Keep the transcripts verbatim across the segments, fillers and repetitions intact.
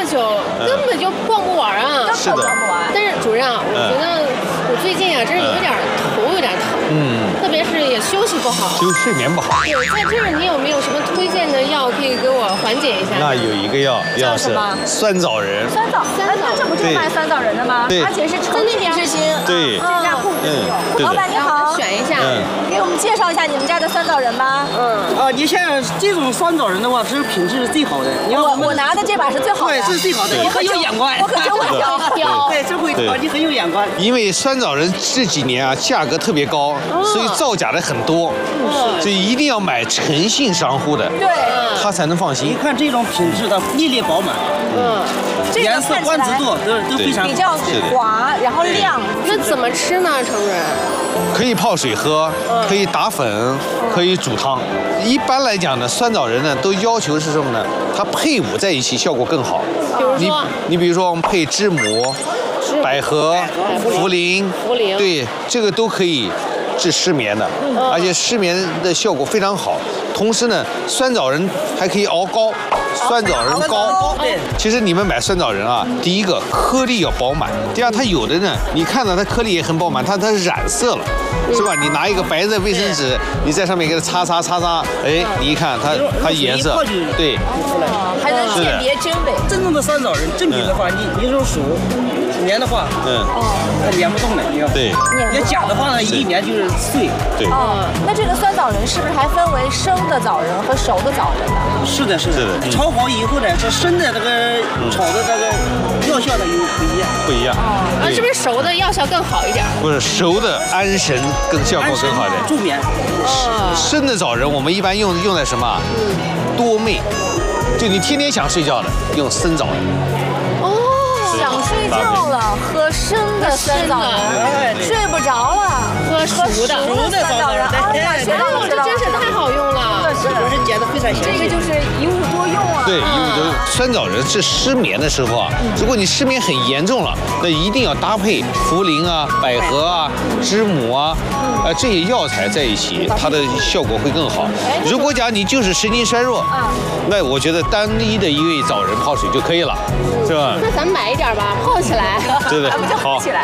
久，根本就逛不完啊。 是的， 逛不完。 但是主任啊，我觉得我最近啊，真是有点头有点疼， 嗯， 特别是也休息不好， 就睡眠不好。 对，在这儿你有没有什么推荐的药可以给我缓解一下？ 那有一个药，药是酸枣仁。 酸枣，哎，那这不就是卖酸枣仁的吗？ 对， 而且是诚品之星。 对， 这家铺子有。老板你好， 选一下， 给我们介绍一下你们家的酸枣仁吧。 嗯，啊，你像这种酸枣仁的话，是品质是最好的。 我我拿的这把是最好的， 对，是最好的，你很有眼光。 我可真会挑， 对，真会挑，你很有眼光。 因为酸枣仁这几年啊，价格特别高，所以造假的很多，所以一定要买诚信商户的， 对， 他才能放心。 你看这种品质的粒粒饱满，嗯，颜色欢直度都都非常比较滑，然后亮。 那怎么吃呢，程主任？ 可以泡水喝，可以打粉，可以煮汤。一般来讲呢，酸枣仁呢都要求是什么呢？它配伍在一起效果更好。 比如说， 你你比如说我们配知母、百合、茯苓， 茯苓， 对，这个都可以治失眠的，而且失眠的效果非常好。同时呢，酸枣仁还可以熬膏。酸枣仁膏，其实你们买酸枣仁啊，第一个颗粒要饱满，第二它有的呢，你看到它颗粒也很饱满，它它染色了，是吧？你拿一个白的卫生纸，你在上面给它擦擦擦擦，哎，你一看它它颜色，对， 还能鉴别真伪。 真正的酸枣仁正品的话，你你用手粘的话，嗯，它粘不动的，你要对， 你假的话呢，一粘就是碎。 对。 哦，那这个酸枣仁是不是还分为生的枣仁和熟的枣仁呢？ 是的，是的。炒好以后呢，这生的这个炒的这个药效呢又不一样。 不一样。 啊，是不是熟的药效更好一点？ 不是，熟的安神更效果更好一点。 助眠。 生的枣仁我们一般用用在什么？多寐，就你天天想睡觉的，用生枣仁。 哦，想睡觉了，喝生的酸枣仁；睡不着了， 喝熟的熟的酸枣仁。哎呀，学到了， 这真是太好用了。 是的， 是解的非常详细。 这个就是一物多用啊。 对，一物多用。酸枣仁是失眠的时候啊，如果你失眠很严重了，那一定要搭配茯苓啊、百合啊、知母啊，呃这些药材在一起，它的效果会更好。如果讲你就是神经衰弱，那我觉得单一的一味枣仁泡水就可以了，是吧？ 那咱们买一点吧，泡起来。 对对，好。 起来。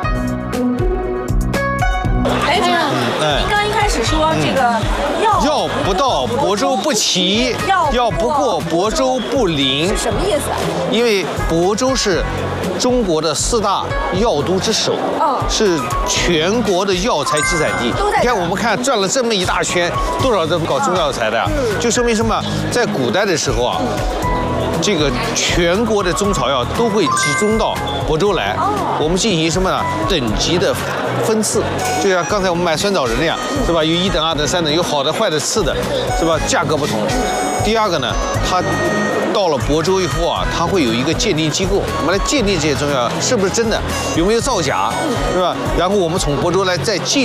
哎，主任，您刚一开始说这个药药不到亳州不齐，药不过亳州不灵， 是什么意思啊？ 因为亳州是中国的四大药都之首，是全国的药材集散地。你看我们看转了这么一大圈，多少人搞中药材的呀？就说明什么？在古代的时候啊。这个全国的中草药都会集中到亳州来，我们进行什么呢？等级的分次，就像刚才我们买酸枣仁那样，是吧？有一等、二等、三等，有好的、坏的、次的，是吧？价格不同。第二个呢，它到了亳州以后啊，它会有一个鉴定机构，我们来鉴定这些中药是不是真的，有没有造假，是吧？然后我们从亳州来再进